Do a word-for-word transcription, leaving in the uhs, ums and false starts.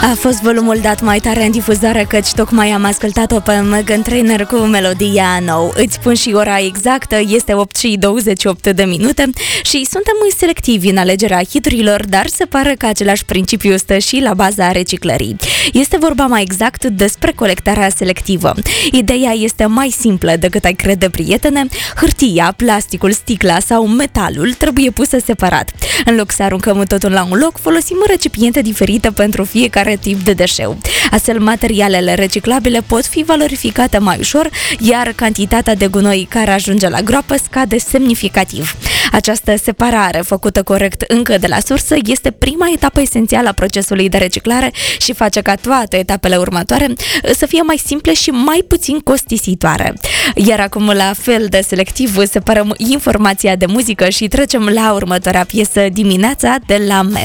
A fost volumul dat mai tare în difuzare, căci tocmai am ascultat-o pe Meghan Trainor cu melodia Nou. Îți spun și ora exactă, este opt și douăzeci și opt de minute și suntem selectivi în alegerea hiturilor, dar se pare că același principiu stă și la baza reciclării. Este vorba mai exact despre colectarea selectivă. Ideea este mai simplă decât ai crede, prietene. Hârtia, plasticul, sticla sau metalul trebuie puse separat. În loc să aruncăm totul la un loc, folosim recipiente diferite pentru fiecare tip de deșeu. Astfel, materialele reciclabile pot fi valorificate mai ușor, iar cantitatea de gunoi care ajunge la groapă scade semnificativ. Această separare făcută corect încă de la sursă este prima etapă esențială a procesului de reciclare și face ca toate etapele următoare să fie mai simple și mai puțin costisitoare. Iar acum, la fel de selectiv, separăm informația de muzică și trecem la următoarea piesă, Dimineața de la Mel.